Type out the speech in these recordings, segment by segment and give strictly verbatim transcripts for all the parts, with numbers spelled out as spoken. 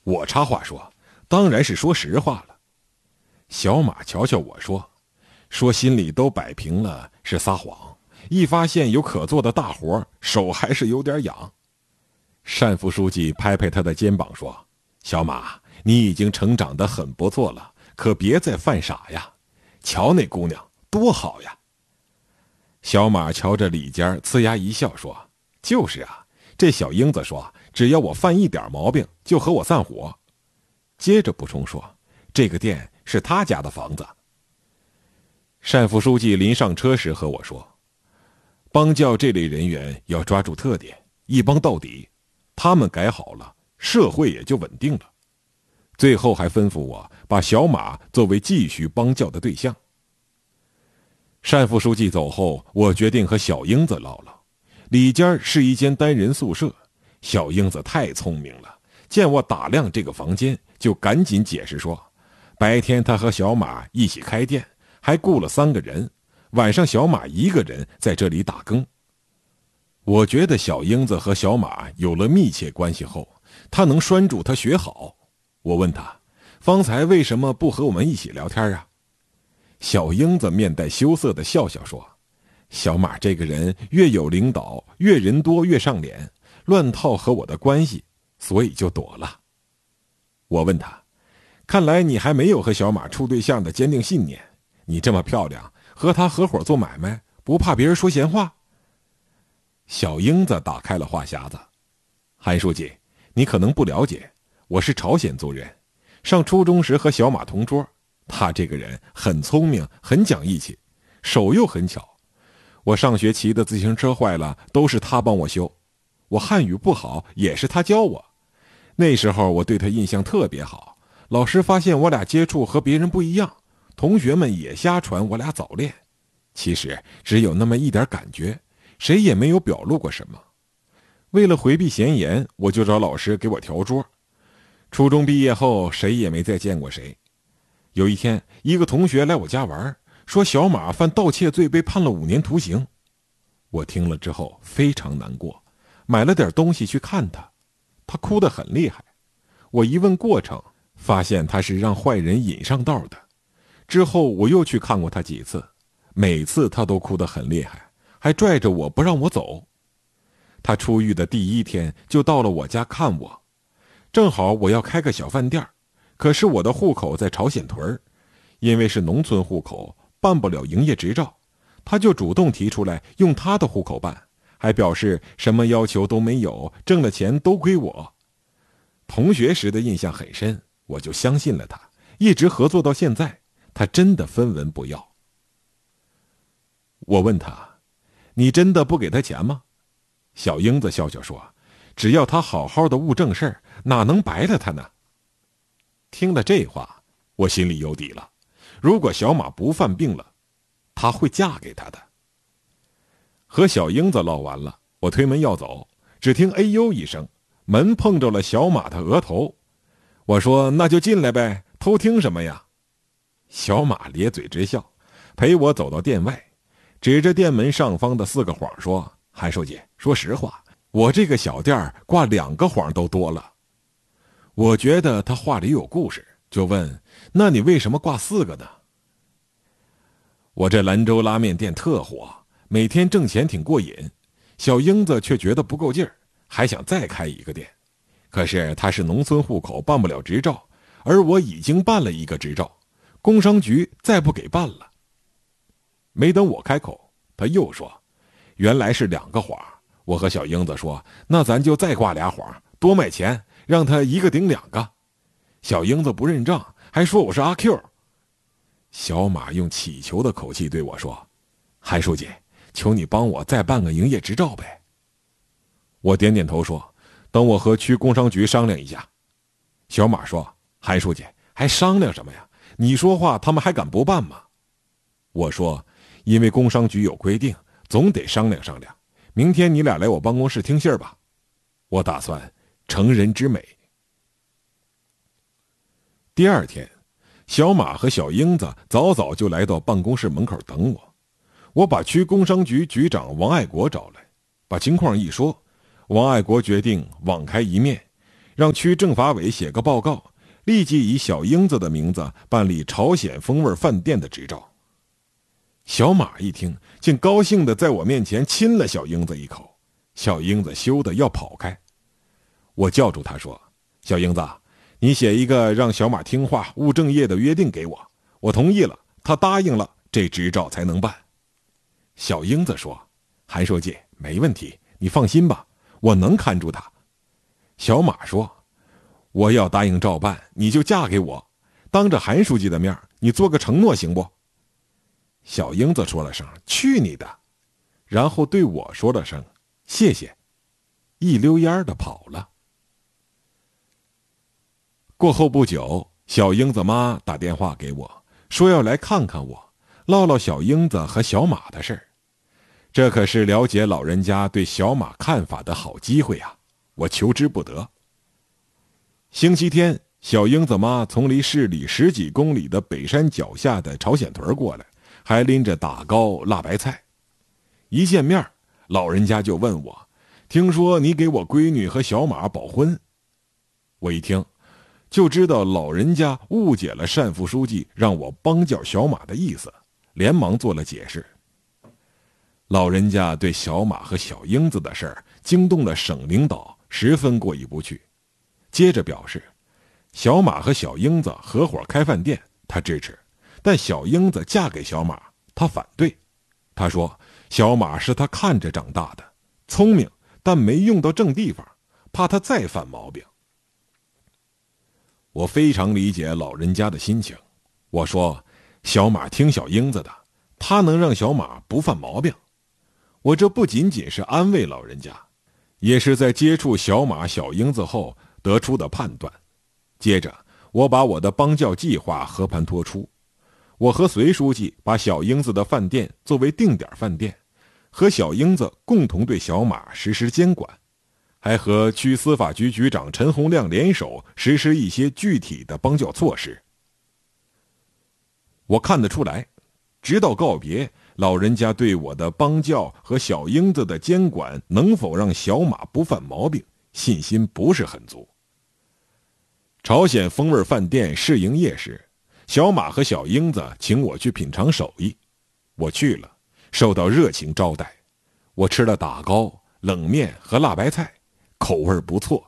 我插话说，当然是说实话了。小马瞧瞧我说，说心里都摆平了是撒谎，一发现有可做的大活，手还是有点痒。单副书记拍拍他的肩膀说，小马，你已经成长得很不错了，可别再犯傻呀，瞧那姑娘多好呀。小马瞧着里间呲牙一笑说，就是啊，这小英子说只要我犯一点毛病就和我散伙。接着补充说，这个店是他家的房子。单副书记临上车时和我说，帮教这类人员要抓住特点，一帮到底，他们改好了，社会也就稳定了。最后还吩咐我把小马作为继续帮教的对象。单副书记走后，我决定和小英子唠唠。里间是一间单人宿舍，小英子太聪明了，见我打量这个房间，就赶紧解释说，白天她和小马一起开店，还雇了三个人，晚上小马一个人在这里打更。我觉得小英子和小马有了密切关系后，她能拴住他学好。我问她，方才为什么不和我们一起聊天啊？小英子面带羞涩的笑笑说，小马这个人越有领导，越人多越上脸，乱套和我的关系，所以就躲了。我问他，看来你还没有和小马处对象的坚定信念，你这么漂亮，和他合伙做买卖，不怕别人说闲话？小英子打开了话匣子，韩书记，你可能不了解，我是朝鲜族人，上初中时和小马同桌，他这个人很聪明，很讲义气，手又很巧。我上学骑的自行车坏了，都是他帮我修。我汉语不好，也是他教我。那时候我对他印象特别好，老师发现我俩接触和别人不一样，同学们也瞎传我俩早恋。其实只有那么一点感觉，谁也没有表露过什么。为了回避闲言，我就找老师给我调桌。初中毕业后，谁也没再见过谁。有一天，一个同学来我家玩，说小马犯盗窃罪被判了五年徒刑。我听了之后非常难过，买了点东西去看他，他哭得很厉害。我一问过程，发现他是让坏人引上道的。之后我又去看过他几次，每次他都哭得很厉害，还拽着我不让我走。他出狱的第一天就到了我家看我，正好我要开个小饭店，可是我的户口在朝鲜屯，因为是农村户口，办不了营业执照，他就主动提出来用他的户口办，还表示什么要求都没有，挣了钱都归我。同学时的印象很深，我就相信了他，一直合作到现在，他真的分文不要。我问他，你真的不给他钱吗？小英子笑笑说，只要他好好的务正事，哪能白了他呢？听了这话，我心里有底了，如果小马不犯病了，他会嫁给他的。和小英子唠完了，我推门要走，只听哎呦一声，门碰着了小马的额头。我说，那就进来呗，偷听什么呀？小马咧嘴直笑，陪我走到店外，指着店门上方的四个晃说，韩书记，说实话，我这个小店挂两个晃都多了。我觉得他话里有故事，就问，那你为什么挂四个呢？我这兰州拉面店特火，每天挣钱挺过瘾，小英子却觉得不够劲儿，还想再开一个店。可是他是农村户口，办不了执照，而我已经办了一个执照，工商局再不给办了。没等我开口，他又说，原来是两个晃。我和小英子说，那咱就再挂俩晃，多卖钱，让他一个顶两个。小英子不认账，还说我是阿 Q。 小马用乞求的口气对我说，韩书记，求你帮我再办个营业执照呗。我点点头说，等我和区工商局商量一下。小马说，韩书记，还商量什么呀？你说话他们还敢不办吗？我说，因为工商局有规定，总得商量商量。明天你俩来我办公室听信儿吧，我打算成人之美。第二天，小马和小英子早早就来到办公室门口等我。我把区工商局局长王爱国找来，把情况一说，王爱国决定网开一面， 让区政法委写个报告，立即以小英子的名字办理朝鲜风味饭店的执照。小马一听，竟高兴地在我面前亲了小英子一口。小英子羞得要跑开，我叫住他说：“小英子，你写一个让小马听话、务正业的约定给我，我同意了，他答应了，这执照才能办。”小英子说：“韩书记，没问题，你放心吧，我能看住他。”小马说：“我要答应照办，你就嫁给我，当着韩书记的面，你做个承诺行不？”小英子说了声“去你的”，然后对我说了声“谢谢”，一溜烟的跑了。过后不久，小英子妈打电话给我，说要来看看我，唠唠小英子和小马的事儿。这可是了解老人家对小马看法的好机会啊，我求之不得。星期天，小英子妈从离市里十几公里的北山脚下的朝鲜屯过来，还拎着打糕、辣白菜。一见面，老人家就问我：“听说你给我闺女和小马保婚？”我一听，就知道老人家误解了单副书记让我帮教小马的意思，连忙做了解释。老人家对小马和小英子的事儿惊动了省领导，十分过意不去。接着表示，小马和小英子合伙开饭店，他支持，但小英子嫁给小马，他反对。他说小马是他看着长大的，聪明，但没用到正地方，怕他再犯毛病。我非常理解老人家的心情，我说小马听小英子的，他能让小马不犯毛病。我这不仅仅是安慰老人家，也是在接触小马小英子后得出的判断。接着我把我的帮教计划和盘托出，我和隋书记把小英子的饭店作为定点饭店，和小英子共同对小马实施监管，还和区司法局局长陈洪亮联手实施一些具体的帮教措施。我看得出来，直到告别，老人家对我的帮教和小英子的监管能否让小马不犯毛病，信心不是很足。朝鲜风味饭店试营业时，小马和小英子请我去品尝手艺，我去了，受到热情招待。我吃了打糕、冷面和辣白菜，口味不错。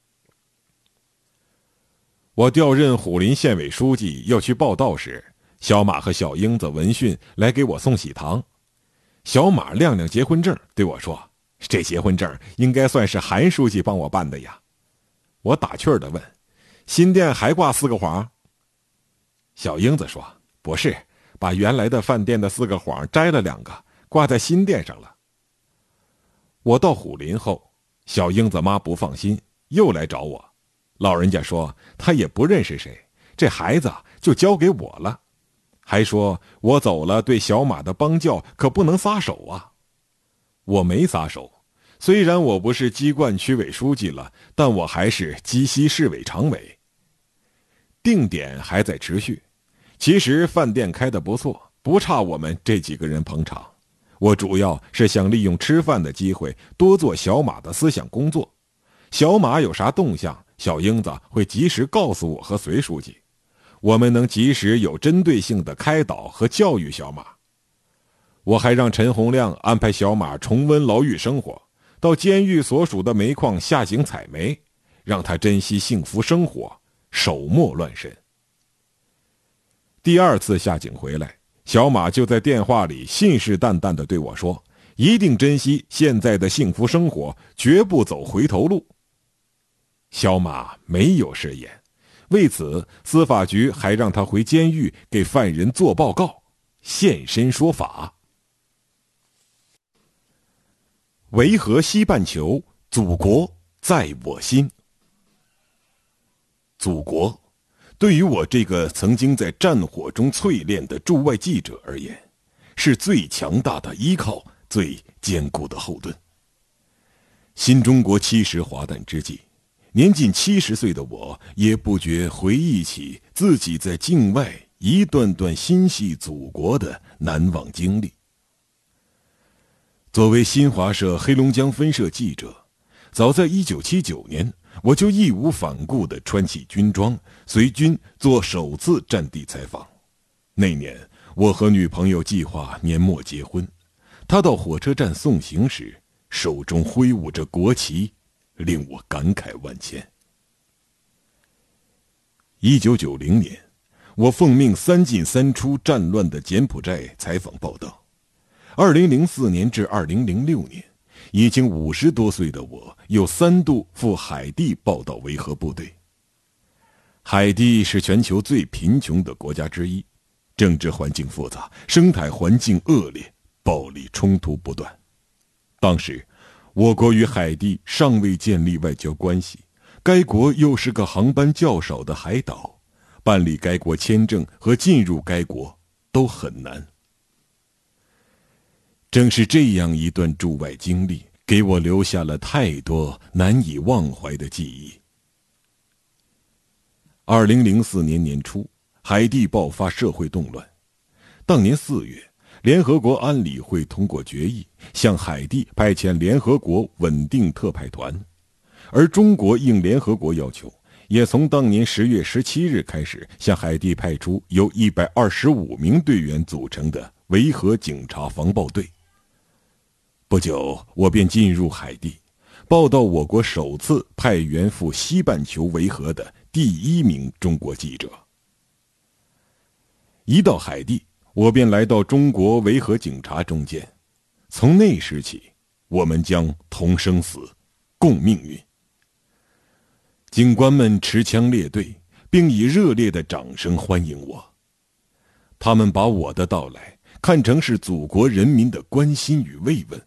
我调任虎林县委书记要去报道时，小马和小英子闻讯来给我送喜糖。小马亮亮结婚证，对我说：“这结婚证应该算是韩书记帮我办的呀。”我打趣儿地问：“新店还挂四个幌？”小英子说：“不是，把原来的饭店的四个幌摘了两个，挂在新店上了。”我到虎林后，小英子妈不放心，又来找我。老人家说他也不认识谁，这孩子就交给我了，还说我走了对小马的帮教可不能撒手啊。我没撒手，虽然我不是鸡冠区委书记了，但我还是鸡西市委常委。定点还在持续，其实饭店开得不错，不差我们这几个人捧场。我主要是想利用吃饭的机会多做小马的思想工作，小马有啥动向，小英子会及时告诉我和隋书记，我们能及时有针对性的开导和教育小马。我还让陈洪亮安排小马重温牢狱生活，到监狱所属的煤矿下井采煤，让他珍惜幸福生活，手莫乱神。第二次下井回来，小马就在电话里信誓旦旦地对我说，一定珍惜现在的幸福生活，绝不走回头路。小马没有食言，为此司法局还让他回监狱给犯人做报告，现身说法。维和西半球，祖国在我心。祖国对于我这个曾经在战火中淬炼的驻外记者而言，是最强大的依靠，最坚固的后盾。新中国七十华诞之际，年近七十岁的我也不觉回忆起自己在境外一段段心系祖国的难忘经历。作为新华社黑龙江分社记者，早在一九七九年， 我就义无反顾地穿起军装，随军做首次战地采访。那年，我和女朋友计划年末结婚，她到火车站送行时，手中挥舞着国旗，令我感慨万千。一九九零年，我奉命三进三出战乱的柬埔寨采访报道。二零零四年至二零零六年，已经五十多岁的我，又三度赴海地报道维和部队。海地是全球最贫穷的国家之一，政治环境复杂，生态环境恶劣，暴力冲突不断。当时，我国与海地尚未建立外交关系，该国又是个航班较少的海岛，办理该国签证和进入该国都很难。正是这样一段驻外经历，给我留下了太多难以忘怀的记忆。二零零四年年初，海地爆发社会动乱。当年四月，联合国安理会通过决议，向海地派遣联合国稳定特派团，而中国应联合国要求，也从当年十月十七日开始，向海地派出由一百二十五名队员组成的维和警察防暴队。不久，我便进入海地，报道我国首次派员赴西半球维和的第一名中国记者。一到海地，我便来到中国维和警察中间，从那时起，我们将同生死，共命运。警官们持枪列队，并以热烈的掌声欢迎我。他们把我的到来看成是祖国人民的关心与慰问。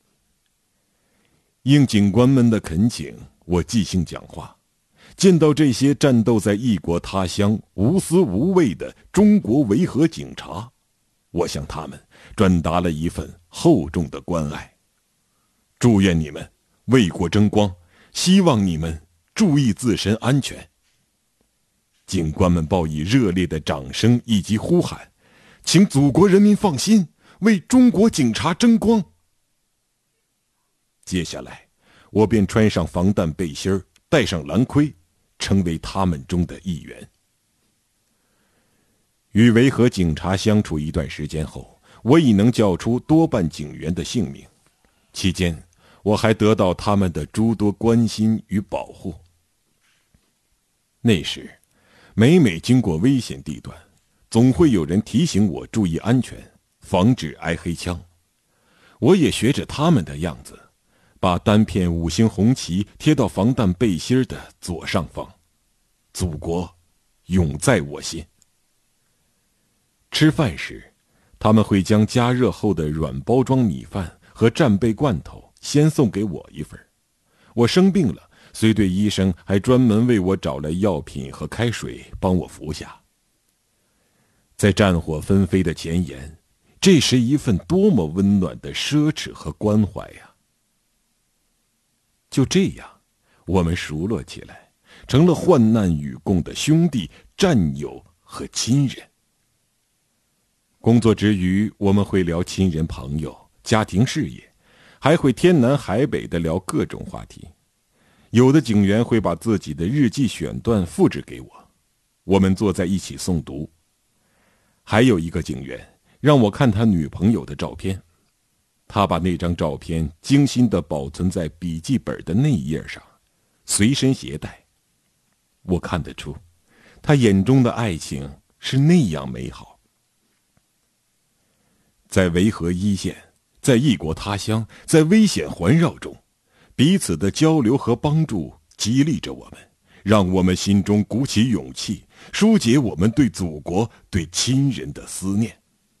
应警官们的恳请，我即兴讲话。见到这些战斗在异国他乡、无私无畏的中国维和警察，我向他们转达了一份厚重的关爱。祝愿你们为国争光，希望你们注意自身安全。警官们报以热烈的掌声以及呼喊，请祖国人民放心，为中国警察争光。接下来，我便穿上防弹背心儿，戴上蓝盔，成为他们中的一员。与维和警察相处一段时间后，我已能叫出多半警员的姓名。期间，我还得到他们的诸多关心与保护。那时，每每经过危险地段，总会有人提醒我注意安全，防止挨黑枪。我也学着他们的样子，把单片五星红旗贴到防弹背心的左上方。祖国永在我心。吃饭时，他们会将加热后的软包装米饭和战备罐头先送给我一份。我生病了，随队医生还专门为我找来药品和开水帮我服下。在战火纷飞的前沿，这是一份多么温暖的奢侈和关怀呀！就这样，我们熟络起来，成了患难与共的兄弟、战友和亲人。工作之余，我们会聊亲人朋友、家庭事业，还会天南海北地聊各种话题。有的警员会把自己的日记选段复制给我，我们坐在一起诵读。还有一个警员让我看他女朋友的照片，他把那张照片精心地保存在笔记本的内页上，随身携带。我看得出，他眼中的爱情是那样美好。在维和一线，在异国他乡，在危险环绕中，彼此的交流和帮助激励着我们，让我们心中鼓起勇气，疏解我们对祖国、对亲人的思念。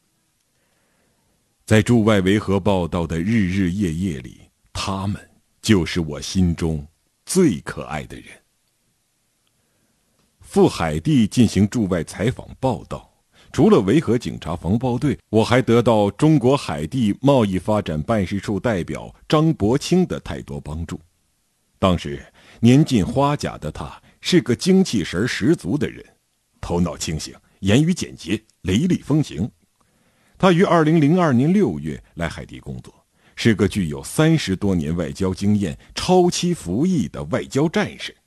在驻外维和报道的日日夜夜里，他们就是我心中最可爱的人。赴海地进行驻外采访报道，除了维和警察防暴队，我还得到中国海地贸易发展办事处代表张伯清的太多帮助。当时年近花甲的他是个精气神十足的人，头脑清醒，言语简洁，雷厉风行。他于二零零二年六月来海地工作，是个具有三十多年外交经验、超期服役的外交战士。